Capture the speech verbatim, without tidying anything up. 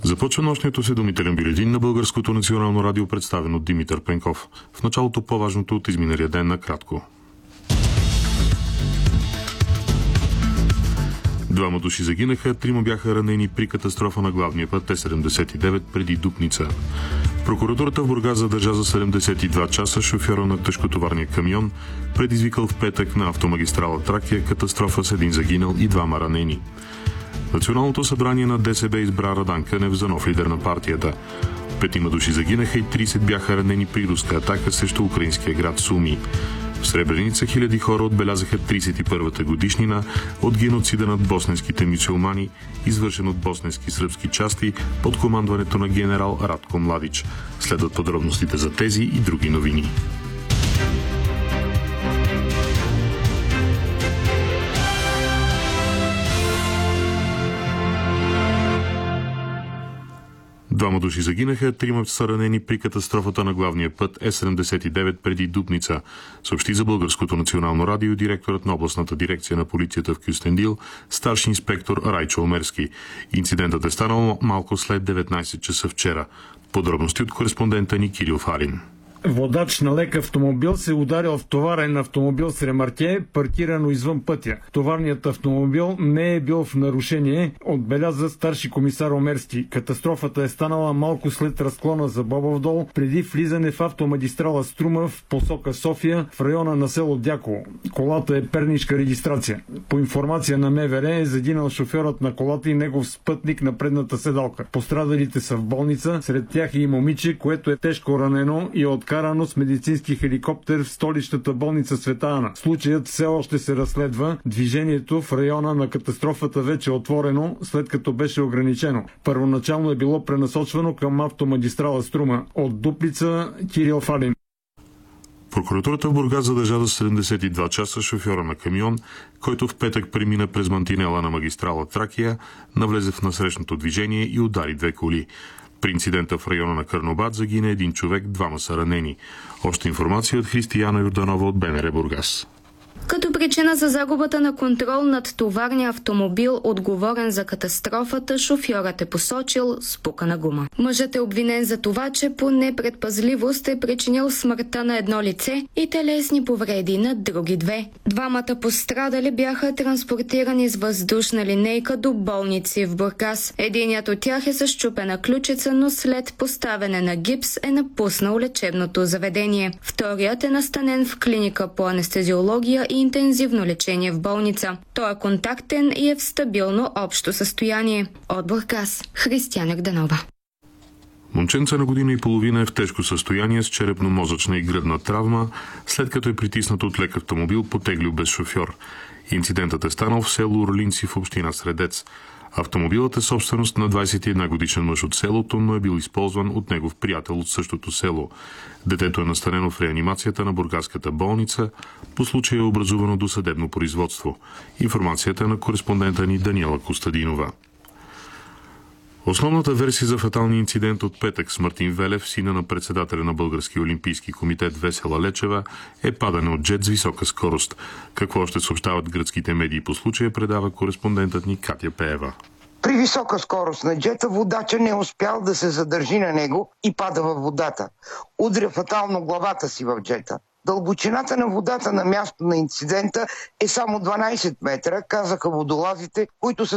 Започва нощният осведомителен бюлетин на Българското национално радио, представен от Димитър Пенков. В началото по-важното от изминалия ден накратко. Двама души загинаха, трима бяха ранени при катастрофа на главния път Т седемдесет и девет преди Дупница. Прокуратурата в Бургас задържа за седемдесет и два часа шофьора на тежкотоварния камион, предизвикал в петък на автомагистрала Тракия катастрофа с един загинал и двама ранени. Националното събрание на ДСБ избра Радан Кънев за нов лидер на партията. Петима души загинаха и тридесет бяха ранени при руска атака срещу украинския град Суми. В Сребреница хиляди хора отбелязаха тридесет и първата годишнина от геноцида над босненските мюсюлмани, извършен от босненски сръбски части под командването на генерал Радко Младич. Следват подробностите за тези и други новини. Двама души загинаха, трима са ранени при катастрофата на главния път Е седемдесет и девет преди Дупница, съобщи за Българското национално радио директорът на областната дирекция на полицията в Кюстендил, старши инспектор Райчо Омерски. Инцидентът е станал малко след деветнайсет часа вчера. Подробности от кореспондента ни Кирил Фарин. Водач на лек автомобил се ударил в товарен автомобил с ремарке, паркирано извън пътя. Товарният автомобил не е бил в нарушение, отбеляза старши комисар Омерски. Катастрофата е станала малко след разклона за Бобов дол, преди влизане в автомагистрала Струма в посока София, в района на село Дяково. Колата е пернишка регистрация. По информация на МВР е загинал шофьорът на колата и негов спътник на предната седалка. Пострадалите са в болница, сред тях и момиче, което е тежко ранено и от карано с медицински хеликоптер в столичната болница Света Ана. Случаят все още се разследва. Движението в района на катастрофата вече е отворено, след като беше ограничено. Първоначално е било пренасочвано към автомагистрала Струма. От Дупница, Кирил Фарин. Прокуратурата в Бургас задържа за седемдесет и два часа шофьора на камион, който в петък премина през мантинела на магистрала Тракия, навлезе в насрещното движение и удари две коли. При инцидента в района на Карнобат загина един човек, двама са ранени. Още информация от Християна Йорданова от БНР Бургас. Като причина за загубата на контрол над товарния автомобил, отговорен за катастрофата, шофьорът е посочил спукана гума. Мъжът е обвинен за това, че по непредпазливост е причинил смъртта на едно лице и телесни повреди на други две. Двамата пострадали бяха транспортирани с въздушна линейка до болници в Бургас. Единият от тях е с счупена ключица, но след поставяне на гипс е напуснал лечебното заведение. Вторият е настанен в клиника по анестезиология и интензивно лечение в болница. Той е контактен и е в стабилно общо състояние. От Бургас, Християна Йорданова. Момченца на година и половина е в тежко състояние с черепно-мозъчна и гръдна травма, след като е притиснат от лек автомобил, потеглил без шофьор. Инцидентът е станал в село Орлинци в община Средец. Автомобилът е собственост на двайсет и една годишен мъж от селото, но е бил използван от негов приятел от същото село. Детето е настанено в реанимацията на бургаската болница. По случая е образувано досъдебно производство. Информацията е на кореспондента ни Даниела Костадинова. Основната версия за фаталния инцидент от петък с Мартин Велев, сина на председателя на Българския олимпийски комитет Весела Лечева, е падане от джет с висока скорост. Какво ще съобщават гръцките медии по случая, предава кореспондентът ни Катя Пеева. При висока скорост на джета водача не е успял да се задържи на него и пада във водата. Удря фатално главата си в джета. Дълбочината на водата на място на инцидента е само дванайсет метра, казаха водолазите, които са